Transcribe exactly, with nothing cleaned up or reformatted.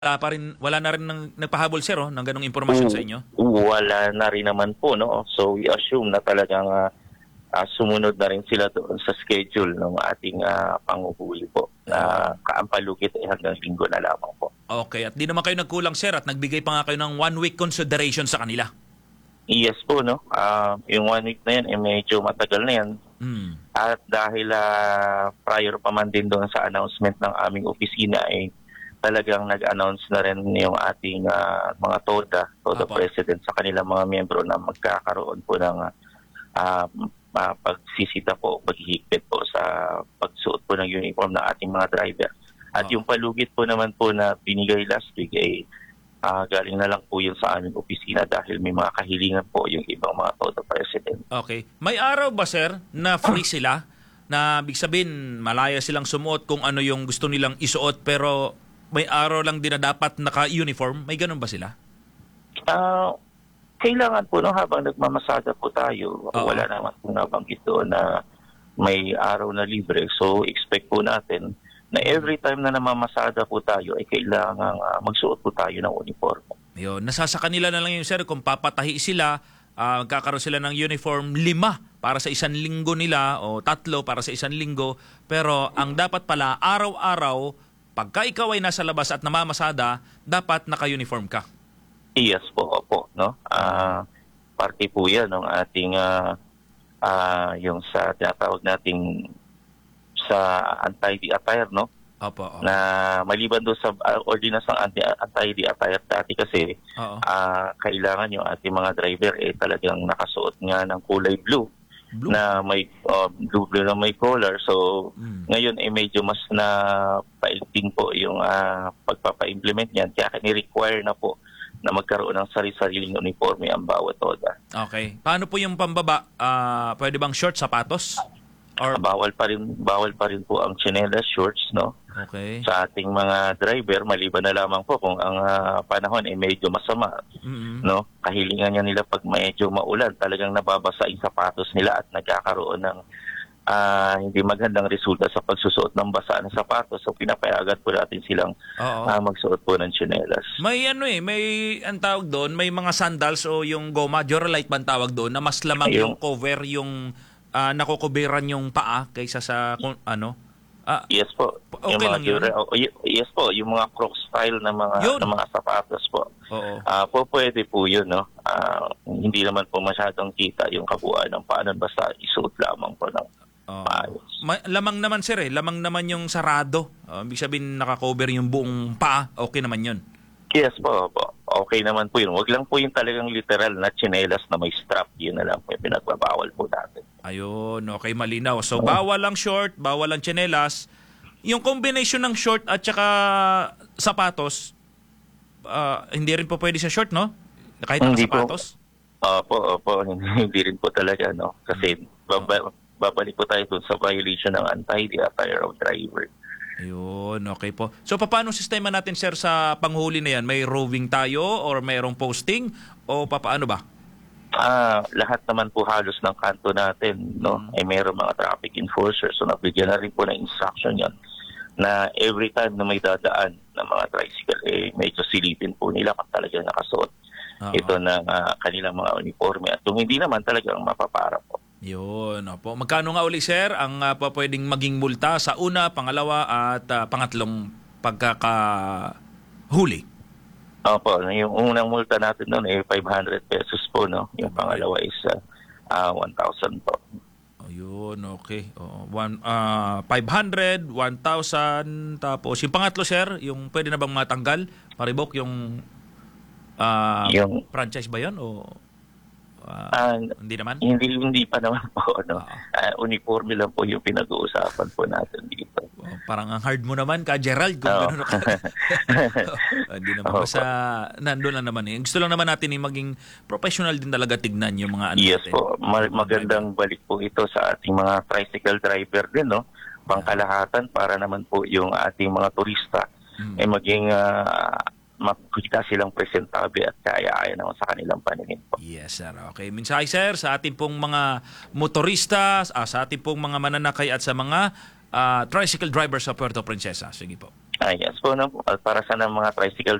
Wala pa rin, wala na rin ng, nagpahabol sir oh, ng ganong impormasyon sa inyo? Wala na rin naman po, no? So we assume na talagang uh, uh, sumunod na rin sila doon sa schedule ng ating uh, panguhuli po. Na uh, kaampalugit ay hanggang linggo na lamang po. Okay, at di naman kayo nagkulang sir at nagbigay pa nga kayo ng one week consideration sa kanila. Yes po, no? Uh, yung one week na yan, eh, medyo matagal na yan. Hmm. At dahil uh, prior pa man din doon sa announcement ng aming opisina ay eh, talagang nag-announce na rin yung ating uh, mga TODA, TODA Apo. President sa kanilang mga miyembro na magkakaroon po ng uh, uh, pagsisita po, paghihigpit po sa pagsuot po ng uniform ng ating mga driver. At Oh. yung palugit po naman po na binigay last week ay uh, galing na lang po yun sa aming opisina dahil may mga kahilingan po yung ibang mga TODA President. Okay. May araw ba sir na free sila? Na big sabihin, malaya silang sumuot kung ano yung gusto nilang isuot pero may araw lang din na dapat naka-uniform? May ganun ba sila? Uh, kailangan po, no, habang nagmamasada po tayo, Oo. wala naman po nabanggit doon na may araw na libre. So, expect po natin na every time na namamasada po tayo ay kailangan uh, magsuot po tayo ng uniform. Yun. Nasa sa kanila na lang yung sir kung papatahi sila, uh, magkakaroon sila ng uniform lima para sa isang linggo nila o tatlo para sa isang linggo. Pero ang dapat pala, araw-araw, pagka ikaw ay nasa labas at namamasada, dapat naka-uniform ka. Yes po, opo, no? Uh, parte po yan ng ating uh, uh, yung sa tinatawag nating sa anti-D attire, no? Opo. opo. Na maliban doon sa uh, ordinance ng anti- anti-D attire dati kasi Oo. uh, kailangan yung ating mga driver eh talagang nakasuot nga ng kulay blue. Blue? Na may uh, blue blue na may collar. So Mm. ngayon eh medyo mas na paigting po yung uh, pagpapa-implement niyan kaya ni-require na po na magkaroon ng sarili-sariling uniforme ang bawat TODA. Okay. Paano po yung pambaba? Ah, pwede bang short, sapatos? Or Bawal pa rin bawal pa rin po ang chinelas, shorts, no? okay. Sa ating mga driver maliban na lamang po kung ang uh, panahon ay medyo masama. Mm-mm. No, kahilingan niya nila pag medyo maulan, talagang nababasa ang sapatos nila at nagkakaroon ng uh, hindi magandang resulta sa pagsusuot ng basa ng sapatos. So pinapayagan po natin silang Oo. uh, magsuot po ng tsinelas. May ano eh, may ang tawag doon, may mga sandals o yung goma, Duralite ba ang tawag doon, na mas lamang Ayun. yung cover, yung uh, nakukubiran yung paa kaysa sa kung, ano. Ah, Yes po. Okay yung mga lang yun? dura- oh, y- yes po, yung mga croc style na mga Yun. na mga sapatos po. oo. Ah, po pwede po 'yun, no. Ah, hindi naman po masyadong kita yung kabuuan ng paanan basta isuot lamang po ng Oo. maayos. Ma- lamang naman sir eh, lamang naman yung sarado. Uh, ibig sabihin nakakover yung buong paa, okay naman yun. Yes po, po. Okay naman po yun. Huwag lang po yung talagang literal na tsinelas na may strap. Yun na lang po yung pinagbabawal po natin. Ayun, okay, malinaw. So, bawal lang short, bawal lang tsinelas. Yung combination ng short at saka sapatos, ah, hindi rin po pwede sa short, no? Kahit ang Hindi po. sapatos. Opo, opo. Hindi rin po talaga, no? Kasi baba- babalik po tayo dun sa violation ng anti-D attire of driver. Ayun, okay po. So, paano sistema natin, sir, sa panghuli na yan? May roving tayo or mayroong posting? O papaano ba? Ah, lahat naman po halos ng kanto natin, no? Ay mayroong mga traffic enforcers. So, nabigyan na rin po ng instruction yan na every time na may dadaan ng mga tricycle, eh, medyo silipin po nila kung talagang nakasuot Oo. ito ng ah, kanilang mga uniforme. At kung hindi naman talagang mapapara po. Yun, opo. Magkano nga uli, sir, ang uh, pwedeng maging multa sa una, pangalawa, at uh, pangatlong pagkakahuli? Opo, yung unang multa natin noon ay five hundred pesos po, no? Yung pangalawa is uh, uh, one thousand po. Ayun, okay. Oh, one, uh, five hundred, one thousand, tapos yung pangatlo, sir, yung pwede na bang matanggal? Maribok, yung, uh, Yung- franchise ba yun? O uh, Ah, hindi naman? Hindi hindi pa naman po, no? Ah. Ah, uniforme lang po yung pinag-uusapan po natin dito. Oh, parang ang hard mo naman ka, Gerald, kung Oo. gano'n ka. Hindi naman. Oo. Basta nandun lang naman eh. Gusto lang naman natin yung maging professional din talaga tignan yung mga ano Yes natin. po, Ma- magandang balik po ito sa ating mga tricycle driver din, no? Pangkalahatan para naman po yung ating mga turista Mm. ay maging uh, makikita silang presentable at kaya-kaya naman sa kanilang paningin po. Yes, sir. Okay. Mensahe, sir, sa ating pong mga motorista, ah, sa ating pong mga mananakay at sa mga ah, tricycle drivers sa Puerto Princesa. Sige po. Ah, yes po, no, para sa ng mga tricycle